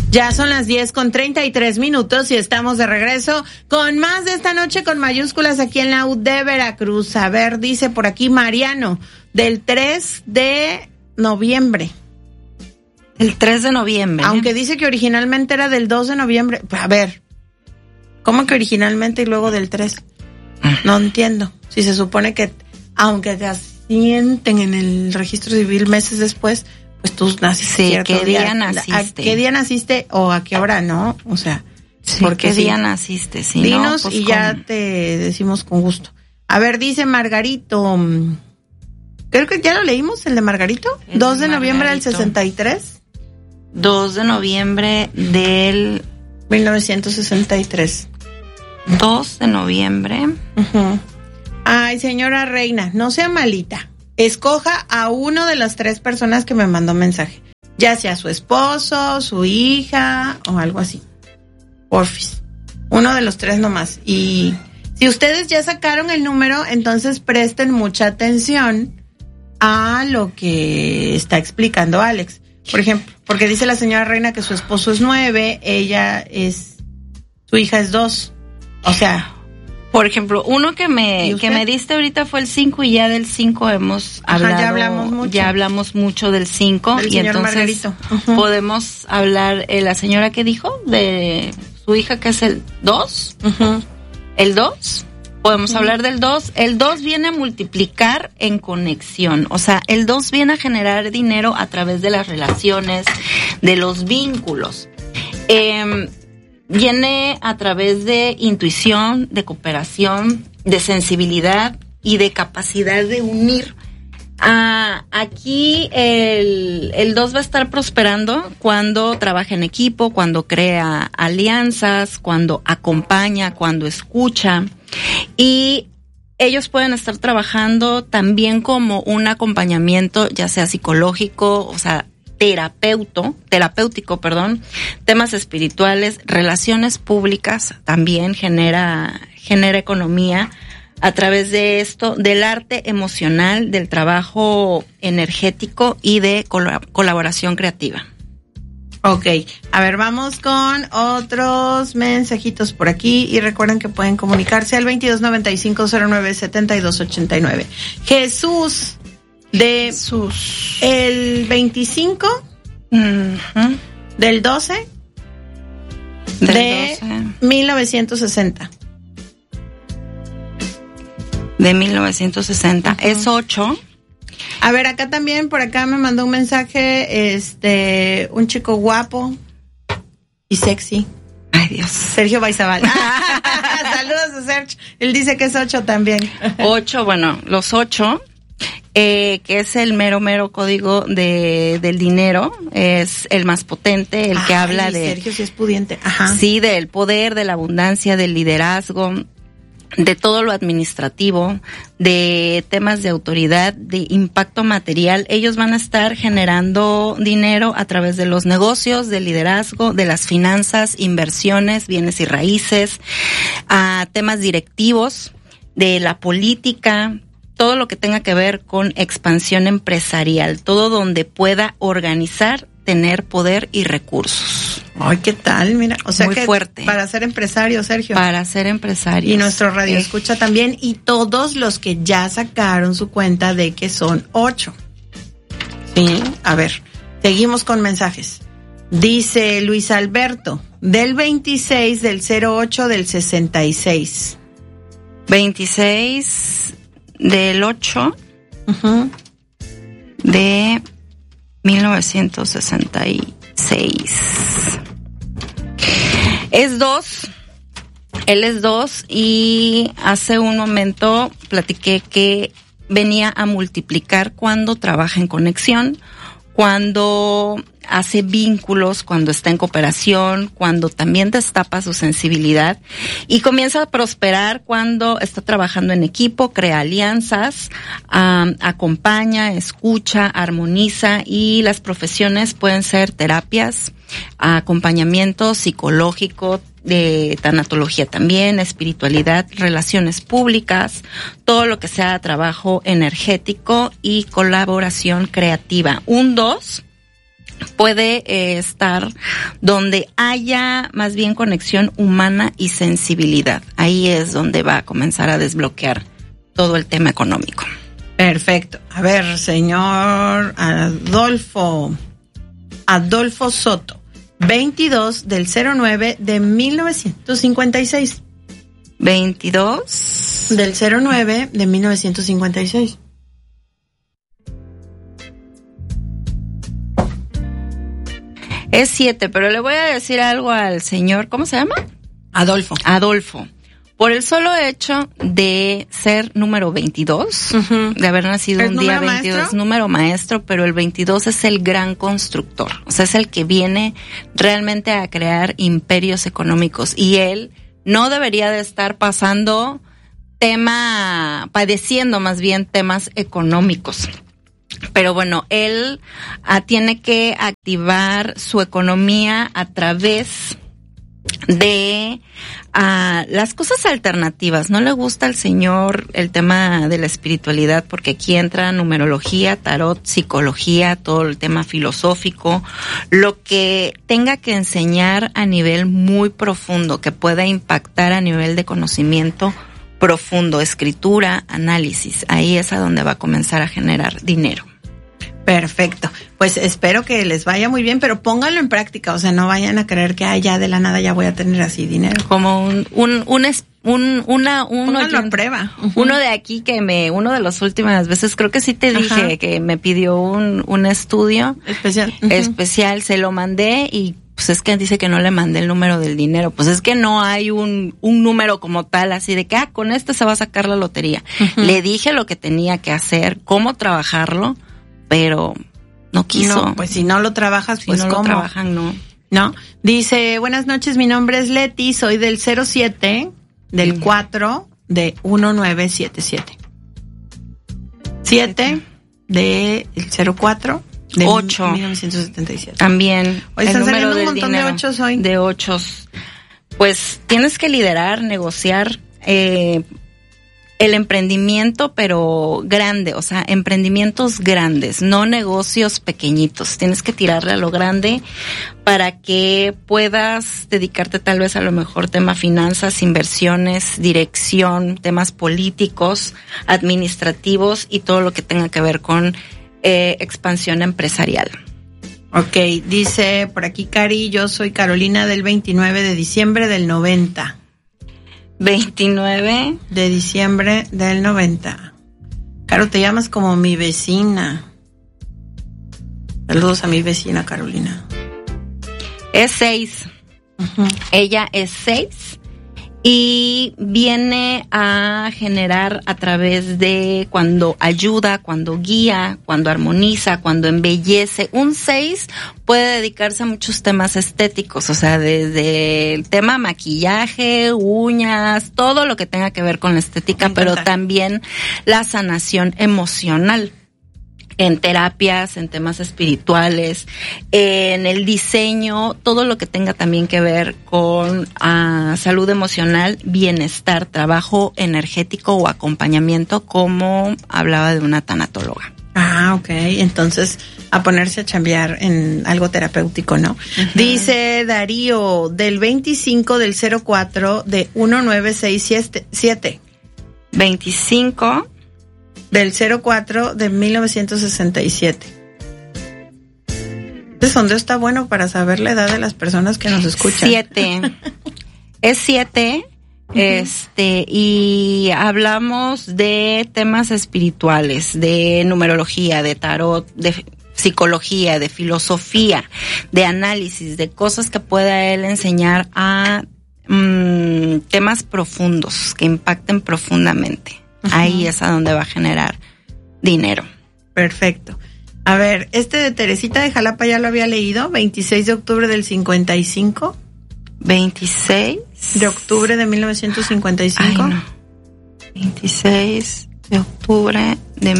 Ya son las 10:33 y estamos de regreso con más de esta noche con mayúsculas aquí en la U de Veracruz. A ver, dice por aquí Mariano, del 3 de noviembre. El 3 de noviembre. Aunque dice que originalmente era del 2 de noviembre. A ver, ¿cómo que originalmente y luego del 3? No entiendo. Si se supone que, aunque te asienten en el registro civil meses después, pues tú naciste. Sí, ¿qué día naciste? ¿A qué día naciste o a qué hora, no? O sea, sí, ¿qué día naciste? Sí, dinos, no, pues y ya te decimos con gusto. A ver, dice Margarito. Creo que ya lo leímos, el de Margarito. 2 de noviembre del 63. 2 de noviembre del 1963. 2 de noviembre. Uh-huh. Ay, señora Reina, no sea malita. Escoja a uno de las 3 personas que me mandó mensaje. Ya sea su esposo, su hija o algo así. Porfis. Uno de los 3 nomás. Y si ustedes ya sacaron el número, entonces presten mucha atención a lo que está explicando Alex. Por ejemplo, porque dice la señora Reina que su esposo es 9, su hija es 2. O sea... Por ejemplo, uno que me diste ahorita fue el 5 y ya del 5 hemos hablado. Ya hablamos mucho del 5 y entonces Margarito. Uh-huh. Podemos hablar, la señora que dijo de su hija que es el 2. Uh-huh. El 2. Podemos hablar del 2. El 2 viene a multiplicar en conexión. O sea, el 2 viene a generar dinero a través de las relaciones, de los vínculos. Viene a través de intuición, de cooperación, de sensibilidad y de capacidad de unir. Aquí el 2 va a estar prosperando cuando trabaja en equipo, cuando crea alianzas, cuando acompaña, cuando escucha. Y ellos pueden estar trabajando también como un acompañamiento, ya sea psicológico, o sea, terapéutico, temas espirituales, relaciones públicas, también genera economía a través de esto, del arte emocional, del trabajo energético y de colaboración creativa. Ok, a ver, vamos con otros mensajitos por aquí y recuerden que pueden comunicarse al 2295-09-7289. Jesús. El 25 uh-huh. del 12 de 1960. De 1960. Uh-huh. Es 8. A ver, acá también, por acá me mandó un mensaje, un chico guapo y sexy. Ay, Dios. Sergio Baizabal. Saludos a Sergio. Él dice que es 8 también. 8, bueno, los 8. Que es el mero código del dinero, es el más potente, el que habla de... Sergio sí es pudiente. Ajá. Sí, del poder, de la abundancia, del liderazgo, de todo lo administrativo, de temas de autoridad, de impacto material. Ellos van a estar generando dinero a través de los negocios, del liderazgo, de las finanzas, inversiones, bienes y raíces, a temas directivos, de la política, todo lo que tenga que ver con expansión empresarial, todo donde pueda organizar, tener poder y recursos. Ay, ¿qué tal? Mira, o sea, muy que fuerte. Para ser empresario, Sergio. Para ser empresario. Y nuestro radio escucha también, y todos los que ya sacaron su cuenta de que son 8. Sí, a ver, seguimos con mensajes. Dice Luis Alberto, del 26 del 08 del 66. 26 del 8 uh-huh. de 1966. Es 2. Él es 2 y hace un momento platiqué que venía a multiplicar cuando trabaja en conexión, cuando hace vínculos, cuando está en cooperación, cuando también destapa su sensibilidad y comienza a prosperar cuando está trabajando en equipo, crea alianzas, acompaña, escucha, armoniza, y las profesiones pueden ser terapias, acompañamiento psicológico, de tanatología también, espiritualidad, relaciones públicas, todo lo que sea trabajo energético y colaboración creativa. Un 2 puede estar donde haya más bien conexión humana y sensibilidad. Ahí es donde va a comenzar a desbloquear todo el tema económico. Perfecto. A ver, señor Adolfo Soto, 22 del 09 de 1956. 22 del 09 de 1956. Es 7, pero le voy a decir algo al señor, ¿cómo se llama? Adolfo. Por el solo hecho de ser número 22, de haber nacido un día 22, maestro? Número maestro, pero el 22 es el gran constructor. O sea, es el que viene realmente a crear imperios económicos. Y él no debería de estar padeciendo más bien temas económicos. Pero bueno, él tiene que activar su economía a través de las cosas alternativas. No le gusta al señor el tema de la espiritualidad porque aquí entra numerología, tarot, psicología, todo el tema filosófico, lo que tenga que enseñar a nivel muy profundo, que pueda impactar a nivel de conocimiento profundo, escritura, análisis. Ahí es a donde va a comenzar a generar dinero. Perfecto. Pues espero que les vaya muy bien, pero pónganlo en práctica, o sea, no vayan a creer que ya de la nada ya voy a tener así dinero. Como pónganlo a prueba. Uno de aquí uno de las últimas veces, creo que sí te dije que me pidió un estudio especial, se lo mandé y pues es que dice que no le mandé el número del dinero. Pues es que no hay un número como tal, así de que con este se va a sacar la lotería. Le dije lo que tenía que hacer, cómo trabajarlo, pero no quiso. No, pues si no lo trabajas, pues si no ¿cómo? Lo trabajan, no. No. Dice, buenas noches, mi nombre es Leti, soy del 07 del 4 de 1977. 7 del 04 de 8. 1977. También. Hoy están saliendo un montón de 8 hoy. De 8. Pues tienes que liderar, negociar, el emprendimiento, pero grande, o sea, emprendimientos grandes, no negocios pequeñitos. Tienes que tirarle a lo grande para que puedas dedicarte tal vez a lo mejor tema finanzas, inversiones, dirección, temas políticos, administrativos y todo lo que tenga que ver con expansión empresarial. Ok, dice por aquí Cari, yo soy Carolina del 29 de diciembre del 90. 29 de diciembre del 90. Caro, te llamas como mi vecina. Saludos a mi vecina Carolina. Es 6. Ella es 6 y viene a generar a través de cuando ayuda, cuando guía, cuando armoniza, cuando embellece. Un 6 puede dedicarse a muchos temas estéticos, o sea, desde el tema maquillaje, uñas, todo lo que tenga que ver con la estética, pero también la sanación emocional. En terapias, en temas espirituales, en el diseño, todo lo que tenga también que ver con salud emocional, bienestar, trabajo energético o acompañamiento, como hablaba de una tanatóloga. Ok. Entonces, a ponerse a chambear en algo terapéutico, ¿no? Dice Darío, del 25 del 04 de 1967. 25 del 04 de 1967. Este sondeo está bueno para saber la edad de las personas que nos escuchan. 7. Es 7. Y hablamos de temas espirituales, de numerología, de tarot, de psicología, de filosofía, de análisis, de cosas que pueda él enseñar a temas profundos, que impacten profundamente. Ahí es a donde va a generar dinero. Perfecto. A ver, de Teresita de Jalapa ya lo había leído, 26 de octubre del 55. 26 de octubre de 1955. Ay, no. 26 de octubre de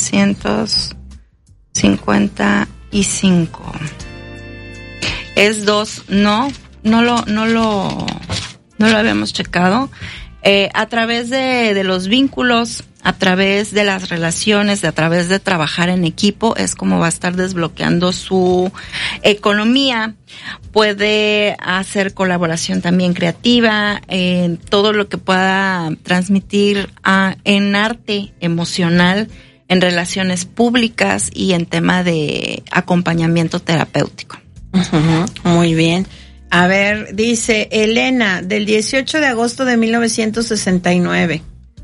1955. Es 2, no lo habíamos checado. A través de los vínculos, a través de las relaciones, a través de trabajar en equipo, es como va a estar desbloqueando su economía. Puede hacer colaboración también creativa, todo lo que pueda transmitir en arte emocional, en relaciones públicas y en tema de acompañamiento terapéutico. Muy bien. A ver, dice Elena, del 18 de agosto de 1969.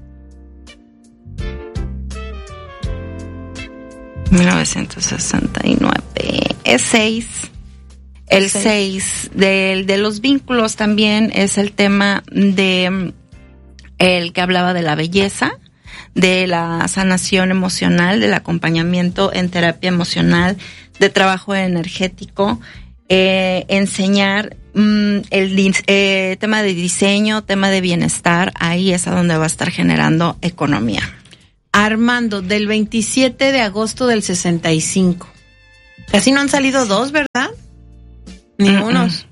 1969. Es 6. El 6 de los vínculos también es el tema de el que hablaba de la belleza, de la sanación emocional, del acompañamiento en terapia emocional, de trabajo energético, enseñar el tema de diseño, tema de bienestar. Ahí es a donde va a estar generando economía. Armando, del 27 de agosto del 65. Casi no han salido dos, ¿verdad? Ningunos.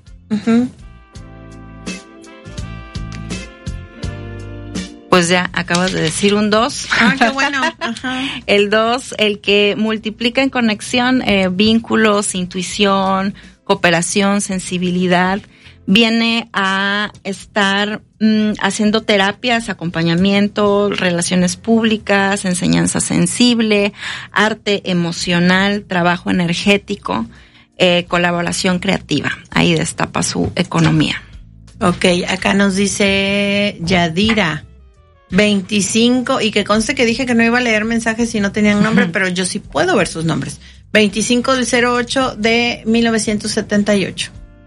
Pues ya acabas de decir un 2. Ah, qué bueno. Ajá. El 2, el que multiplica en conexión, vínculos, intuición, cooperación, sensibilidad, viene a estar haciendo terapias, acompañamiento, relaciones públicas, enseñanza sensible, arte emocional, trabajo energético, colaboración creativa. Ahí destapa su economía. Ok, acá nos dice Yadira, 25, y que conste que dije que no iba a leer mensajes si no tenían nombre, pero yo sí puedo ver sus nombres. 25 del 08 de 1978.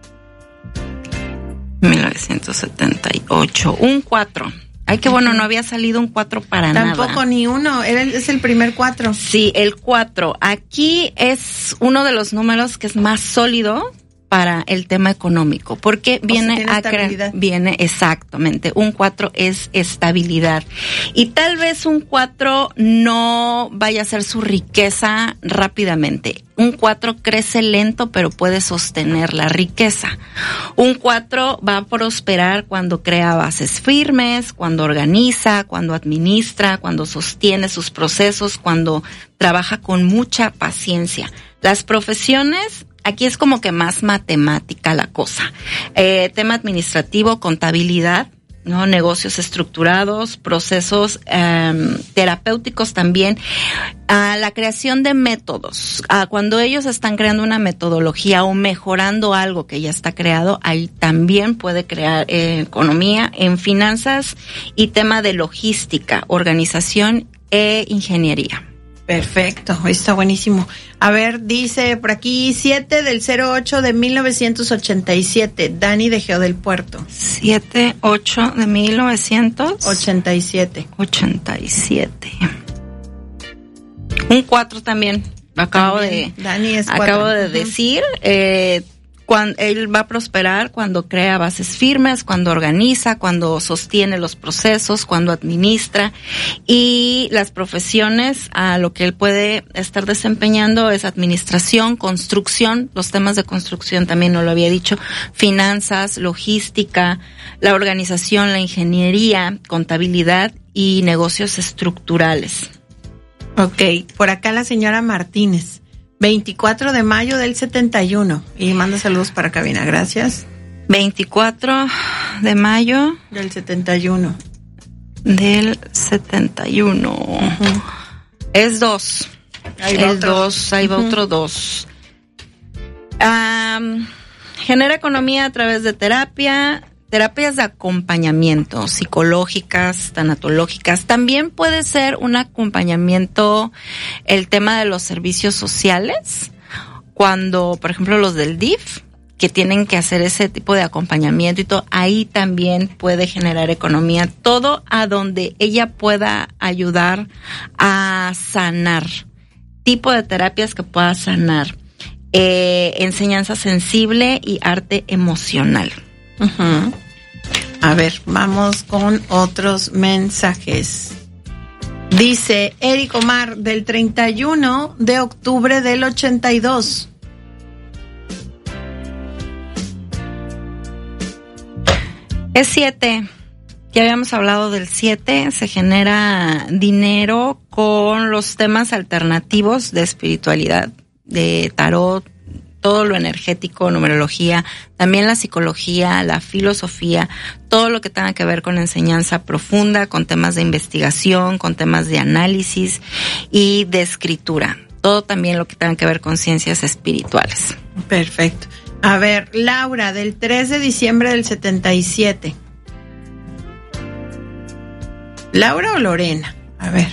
1978. Un 4. Ay, qué bueno, no había salido un 4 para nada. Tampoco ni uno, es el primer 4. Sí, el 4. Aquí es uno de los números que es más sólido para el tema económico, porque viene a crear, viene exactamente, un 4 es estabilidad, y tal vez un 4 no vaya a hacer su riqueza rápidamente. Un 4 crece lento, pero puede sostener la riqueza. Un 4 va a prosperar cuando crea bases firmes, cuando organiza, cuando administra, cuando sostiene sus procesos, cuando trabaja con mucha paciencia. Las profesiones, aquí es como que más matemática la cosa. Tema administrativo, contabilidad, ¿no? Negocios estructurados, procesos terapéuticos también. La creación de métodos. Cuando ellos están creando una metodología o mejorando algo que ya está creado, ahí también puede crear economía en finanzas y tema de logística, organización e ingeniería. Perfecto, está buenísimo. A ver, dice por aquí 7 del 08 de 1987, Dani de Geo del Puerto. 7-8 de 1987. 87. Un 4 también. Acabo de decir. Cuando él va a prosperar cuando crea bases firmes, cuando organiza, cuando sostiene los procesos, cuando administra, y las profesiones a lo que él puede estar desempeñando es administración, construcción, los temas de construcción también no lo había dicho, finanzas, logística, la organización, la ingeniería, contabilidad y negocios estructurales. Ok, por acá la señora Martínez. 24 de mayo del 71. Y manda saludos para cabina, gracias. 24 de mayo del 71. Del 71. Uh-huh. Es 2. Ahí va otro 2. Genera economía a través de terapias de acompañamiento, psicológicas, tanatológicas. También puede ser un acompañamiento, el tema de los servicios sociales, cuando, por ejemplo, los del DIF, que tienen que hacer ese tipo de acompañamiento y todo, ahí también puede generar economía. Todo a donde ella pueda ayudar a sanar. Tipo de terapias que pueda sanar. Enseñanza sensible y arte emocional. Uh-huh. A ver, vamos con otros mensajes. Dice Eric Omar, del 31 de octubre del 82. Es 7. Ya habíamos hablado del 7, se genera dinero con los temas alternativos de espiritualidad, de tarot, todo lo energético, numerología, también la psicología, la filosofía, todo lo que tenga que ver con enseñanza profunda, con temas de investigación, con temas de análisis y de escritura. Todo también lo que tenga que ver con ciencias espirituales. Perfecto. A ver, Laura, del 3 de diciembre del 77. ¿Laura o Lorena? A ver.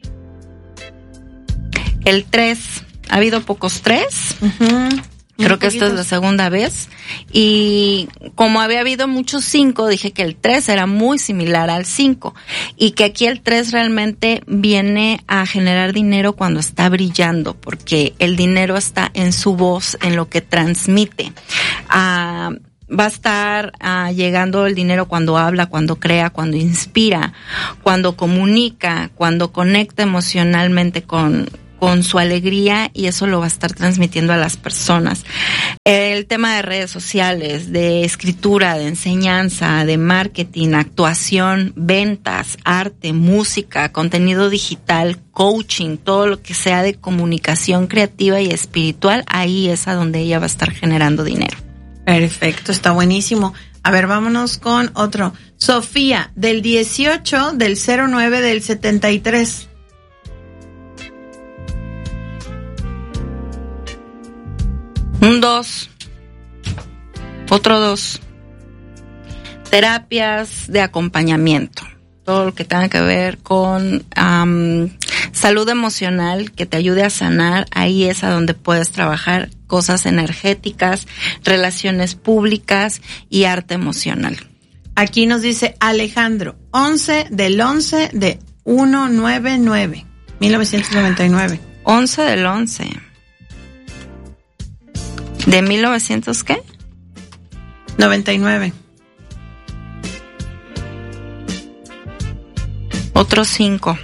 El 3, ha habido pocos 3. Creo que esto es la segunda vez. Y como había habido muchos 5, dije que el 3 era muy similar al 5. Y que aquí el 3 realmente viene a generar dinero cuando está brillando, porque el dinero está en su voz, en lo que transmite. Va a estar llegando el dinero cuando habla, cuando crea, cuando inspira, cuando comunica, cuando conecta emocionalmente con su alegría, y eso lo va a estar transmitiendo a las personas. El tema de redes sociales, de escritura, de enseñanza, de marketing, actuación, ventas, arte, música, contenido digital, coaching, todo lo que sea de comunicación creativa y espiritual, ahí es a donde ella va a estar generando dinero. Perfecto, está buenísimo. A ver, vámonos con otro. Sofía, del 18 del 09 del 73. Un 2. Otro 2. Terapias de acompañamiento. Todo lo que tenga que ver con salud emocional, que te ayude a sanar, ahí es a donde puedes trabajar cosas energéticas, relaciones públicas y arte emocional. Aquí nos dice Alejandro, 11 del 11 de 199, 1999. 11 del 11. ¿De 1900 qué? 99. Otro 5.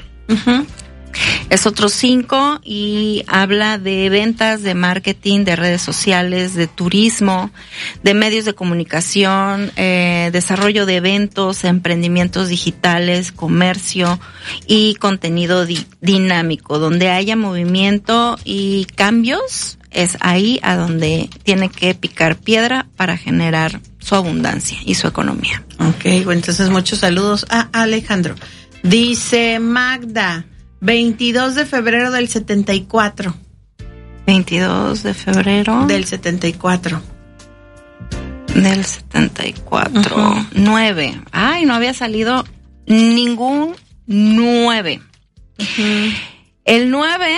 Es otro 5 y habla de ventas, de marketing, de redes sociales, de turismo, de medios de comunicación, desarrollo de eventos, emprendimientos digitales, comercio y contenido dinámico. Donde haya movimiento y cambios, es ahí a donde tiene que picar piedra para generar su abundancia y su economía. Ok, bueno, entonces muchos saludos a Alejandro. Dice Magda, 22 de febrero del 74. 22 de febrero del 74. Del 74. 9. Ay, no había salido ningún 9. El 9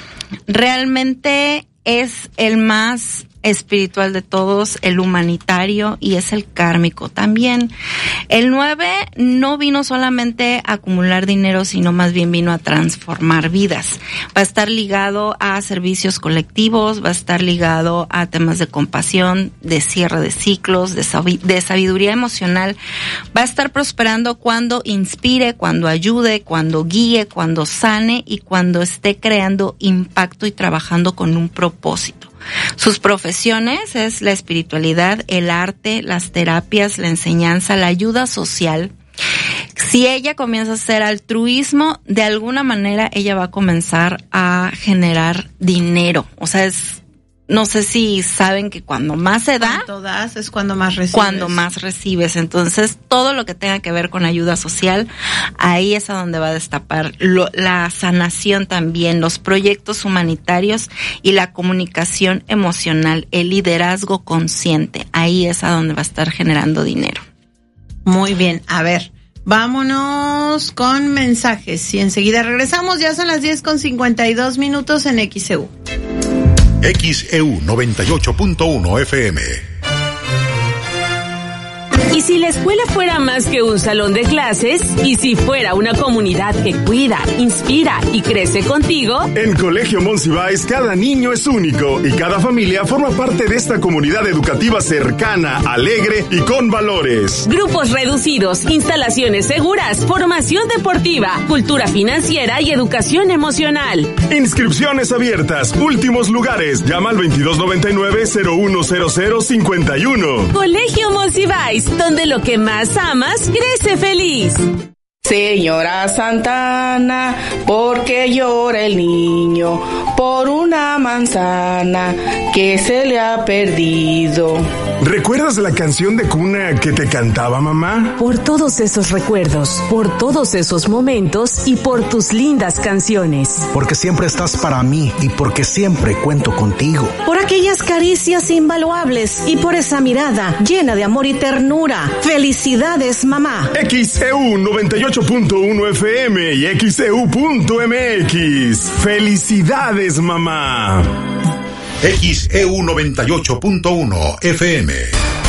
realmente es el más espiritual de todos, el humanitario, y es el kármico también. El 9 no vino solamente a acumular dinero, sino más bien vino a transformar vidas. Va a estar ligado a servicios colectivos, va a estar ligado a temas de compasión, de cierre de ciclos, de sabiduría emocional. Va a estar prosperando cuando inspire, cuando ayude, cuando guíe, cuando sane y cuando esté creando impacto y trabajando con un propósito. Sus profesiones es la espiritualidad, el arte, las terapias, la enseñanza, la ayuda social. Si ella comienza a hacer altruismo, de alguna manera ella va a comenzar a generar dinero. O sea, no sé si saben que cuando más se da, cuando das es cuando más recibes. Cuando más recibes. Entonces, todo lo que tenga que ver con ayuda social, ahí es a donde va a destapar la sanación también, los proyectos humanitarios y la comunicación emocional, el liderazgo consciente. Ahí es a donde va a estar generando dinero. Muy bien, a ver, vámonos con mensajes y enseguida regresamos. Ya son las 10:52 en XEU. XEU 98.1 FM. ¿Y si la escuela fuera más que un salón de clases? ¿Y si fuera una comunidad que cuida, inspira y crece contigo? En Colegio Monsiváis cada niño es único y cada familia forma parte de esta comunidad educativa cercana, alegre y con valores. Grupos reducidos, instalaciones seguras, formación deportiva, cultura financiera y educación emocional. Inscripciones abiertas, últimos lugares. Llama al 2299-010051. Colegio Monsiváis, donde lo que más amas crece feliz. Señora Santana, ¿por qué llora el niño? Por una manzana que se le ha perdido. ¿Recuerdas la canción de cuna que te cantaba mamá? Por todos esos recuerdos, por todos esos momentos y por tus lindas canciones. Porque siempre estás para mí y porque siempre cuento contigo. Por aquellas caricias invaluables y por esa mirada llena de amor y ternura. ¡Felicidades, mamá! XEU 98.1 FM y XEU.mx. ¡Felicidades, mamá! XEU 98.1 FM.